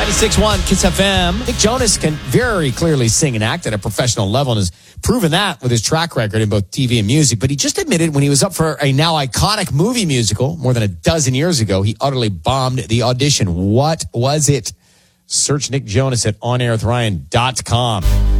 96.1 Kiss FM. Nick Jonas can very clearly sing and act at a professional level and has proven that with his track record in both TV and music. But he just admitted when he was up for a now iconic movie musical more than a dozen years ago, he utterly bombed the audition. What was it? Search Nick Jonas at OnAirWithRyan.com.